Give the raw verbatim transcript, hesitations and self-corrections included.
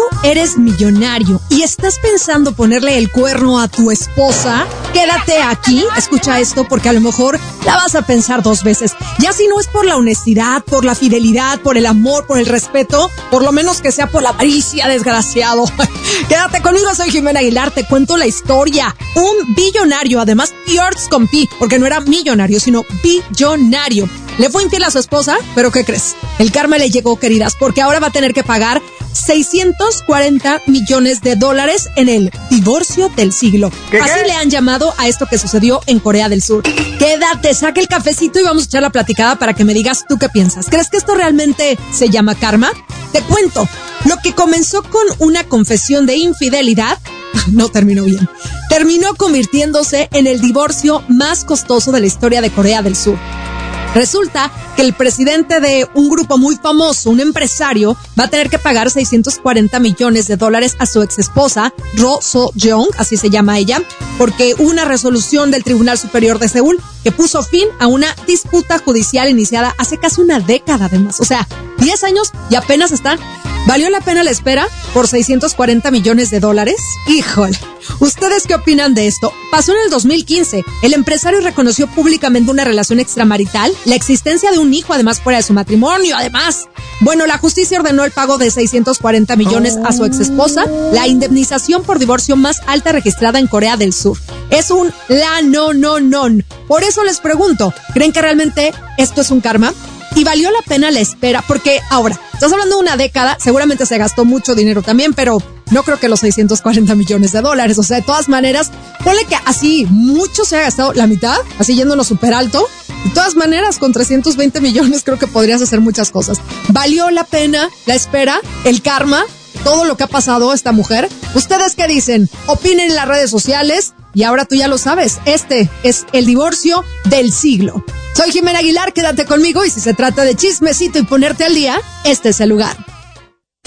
eres millonario y estás pensando ponerle el cuerno a tu esposa, quédate aquí, escucha esto porque a lo mejor la vas a pensar dos veces. Ya si no es por la honestidad, por la fidelidad, por el amor, por el respeto, por lo menos que sea por la avaricia, desgraciado. Quédate conmigo, soy Jimena Aguilar, te cuento la historia. Un billonario, además, Yorks con pi, porque no era millonario, sino billonario. Le fue infiel a su esposa, pero ¿qué crees? El karma le llegó, queridas, porque ahora va a tener que pagar seiscientos cuarenta millones de dólares en el divorcio del siglo. ¿Qué, Así qué? le han llamado a esto que sucedió en Corea del Sur. Quédate, saca el cafecito y vamos a echar la platicada para que me digas tú qué piensas. ¿Crees que esto realmente se llama karma? Te cuento, lo que comenzó con una confesión de infidelidad no terminó bien. Terminó convirtiéndose en el divorcio más costoso de la historia de Corea del Sur. Resulta que el presidente de un grupo muy famoso, un empresario, va a tener que pagar seiscientos cuarenta millones de dólares a su exesposa, Ro So-jeong, así se llama ella, porque hubo una resolución del Tribunal Superior de Seúl que puso fin a una disputa judicial iniciada hace casi una década además. O sea, diez años y apenas está. ¿Valió la pena la espera por seiscientos cuarenta millones de dólares? Híjole, ¿ustedes qué opinan de esto? Pasó en el dos mil quince. El empresario reconoció públicamente una relación extramarital, la existencia de un hijo además fuera de su matrimonio, además. Bueno, la justicia ordenó el pago de seiscientos cuarenta millones a su exesposa, la indemnización por divorcio más alta registrada en Corea del Sur. Es un la no no non. Por eso les pregunto, ¿creen que realmente esto es un karma? Y valió la pena la espera, porque ahora, estás hablando de una década, seguramente se gastó mucho dinero también, pero no creo que los seiscientos cuarenta millones de dólares, o sea, de todas maneras, ponle que así mucho se ha gastado la mitad, así yéndonos súper alto. De todas maneras, con trescientos veinte millones creo que podrías hacer muchas cosas. ¿Valió la pena la espera, el karma, todo lo que ha pasado a esta mujer? ¿Ustedes qué dicen? Opinen en las redes sociales. Y ahora tú ya lo sabes, este es el divorcio del siglo. Soy Jimena Aguilar, quédate conmigo y si se trata de chismecito y ponerte al día, este es el lugar.